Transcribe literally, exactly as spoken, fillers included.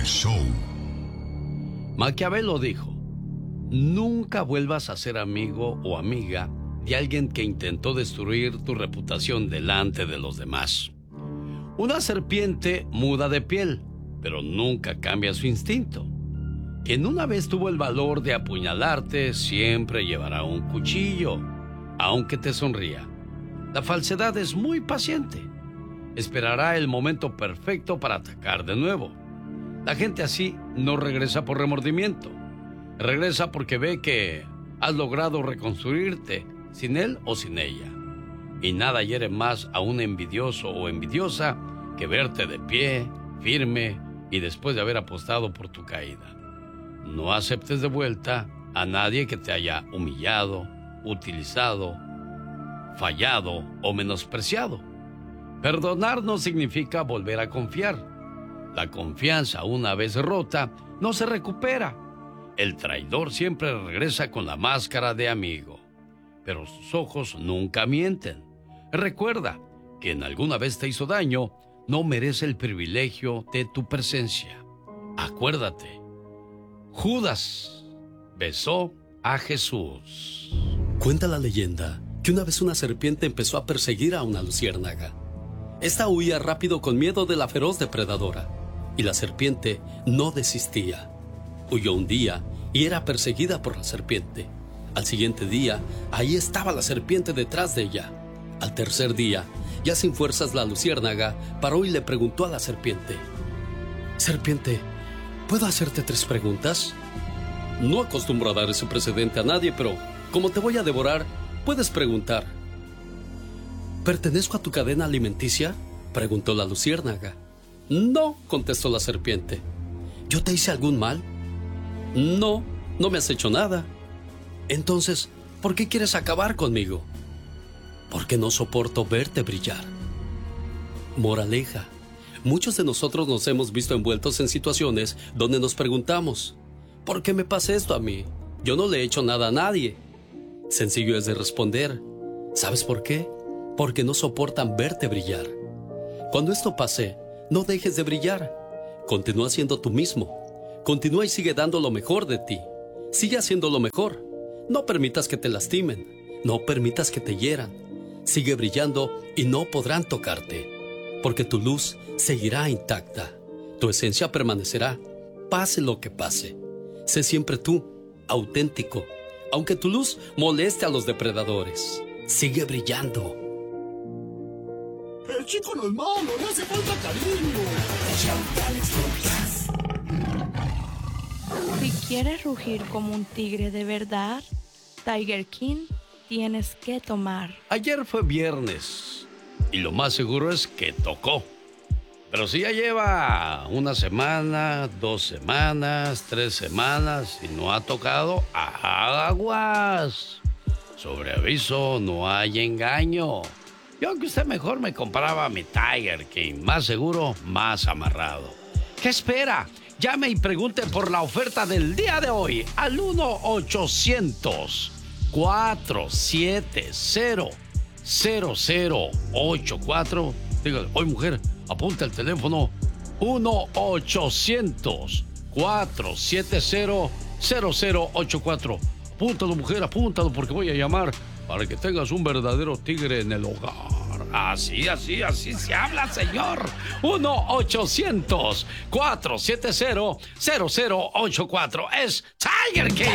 El show. Maquiavelo dijo: nunca vuelvas a ser amigo o amiga de alguien que intentó destruir tu reputación delante de los demás. Una serpiente muda de piel, pero nunca cambia su instinto. Quien una vez tuvo el valor de apuñalarte siempre llevará un cuchillo, aunque te sonría. La falsedad es muy paciente. Esperará el momento perfecto para atacar de nuevo. La gente así no regresa por remordimiento. Regresa porque ve que has logrado reconstruirte sin él o sin ella. Y nada hiere más a un envidioso o envidiosa que verte de pie, firme y después de haber apostado por tu caída. No aceptes de vuelta a nadie que te haya humillado, utilizado, fallado o menospreciado. Perdonar no significa volver a confiar. La confianza, una vez rota, no se recupera. El traidor siempre regresa con la máscara de amigo, pero sus ojos nunca mienten. Recuerda, quien alguna vez te hizo daño no merece el privilegio de tu presencia. Acuérdate, Judas besó a Jesús. Cuenta la leyenda que una vez una serpiente empezó a perseguir a una luciérnaga. Esta huía rápido con miedo de la feroz depredadora, y la serpiente no desistía. Huyó un día y era perseguida por la serpiente. Al siguiente día, ahí estaba la serpiente detrás de ella. Al tercer día, ya sin fuerzas, la luciérnaga paró y le preguntó a la serpiente: Serpiente, ¿puedo hacerte tres preguntas? No acostumbro a dar ese precedente a nadie, pero como te voy a devorar, puedes preguntar. ¿Pertenezco a tu cadena alimenticia?, preguntó la luciérnaga. No, contestó la serpiente. ¿Yo te hice algún mal? No, no me has hecho nada. Entonces, ¿por qué quieres acabar conmigo? Porque no soporto verte brillar. Moraleja: muchos de nosotros nos hemos visto envueltos en situaciones donde nos preguntamos: ¿por qué me pasa esto a mí? Yo no le he hecho nada a nadie. Sencillo es de responder: ¿sabes por qué? Porque no soportan verte brillar. Cuando esto pase, no dejes de brillar. Continúa siendo tú mismo. Continúa y sigue dando lo mejor de ti. Sigue haciendo lo mejor. No permitas que te lastimen. No permitas que te hieran. Sigue brillando y no podrán tocarte, porque tu luz seguirá intacta. Tu esencia permanecerá, pase lo que pase. Sé siempre tú, auténtico, aunque tu luz moleste a los depredadores. Sigue brillando. El chico no es malo, le hace falta cariño. Si quieres rugir como un tigre de verdad, Tiger King tienes que tomar. Ayer fue viernes y lo más seguro es que tocó. Pero si ya lleva una semana, dos semanas, tres semanas y no ha tocado, aguas. Sobre aviso no hay engaño. Yo que usted mejor me compraba mi Tiger King, más seguro, más amarrado. ¿Qué espera? Llame y pregunte por la oferta del día de hoy al uno ochocientos, cuatro siete cero, cero cero ocho cuatro. Dígale: oye, mujer, apunta el teléfono uno ochocientos, cuatro siete cero, cero cero ocho cuatro. Apúntalo, mujer, apúntalo, porque voy a llamar para que tengas un verdadero tigre en el hogar. Así, así, así se habla, señor. uno ochocientos, cuatro siete cero, cero cero ocho cuatro. Es Tiger King.